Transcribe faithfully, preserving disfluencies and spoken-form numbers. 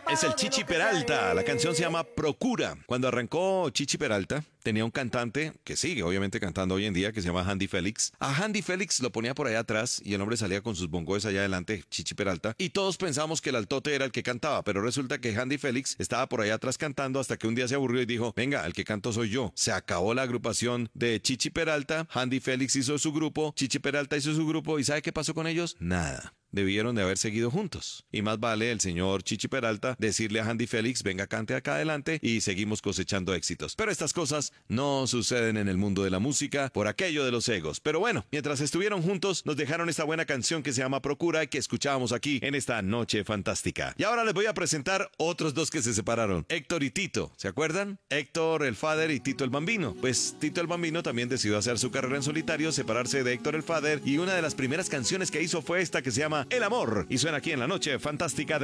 Es el Chichi Peralta, la canción se llama Procura. Cuando arrancó Chichi Peralta, tenía un cantante que sigue obviamente cantando hoy en día, que se llama Handy Félix. A Handy Félix lo ponía por allá atrás y el hombre salía con sus bongos allá adelante, Chichi Peralta, y todos pensamos que el altote era el que cantaba, pero resulta que Handy Félix estaba por allá atrás cantando hasta que un día se aburrió y dijo, venga, el que canto soy yo. Se acabó la agrupación de Chichi Peralta, Handy Félix hizo su grupo, Chichi Peralta hizo su grupo, ¿y sabe qué pasó con ellos? Nada. Debieron de haber seguido juntos. Y más vale el señor Chichi Peralta decirle a Handy Félix, venga, cante acá adelante y seguimos cosechando éxitos. Pero estas cosas no suceden en el mundo de la música por aquello de los egos. Pero bueno, mientras estuvieron juntos, nos dejaron esta buena canción que se llama Procura y que escuchábamos aquí en esta noche fantástica. Y ahora les voy a presentar otros dos que se separaron. Héctor y Tito, ¿se acuerdan? Héctor el Father y Tito el Bambino. Pues Tito el Bambino también decidió hacer su carrera en solitario, separarse de Héctor el Father, y una de las primeras canciones que hizo fue esta que se llama El Amor, y suena aquí en la noche fantástica de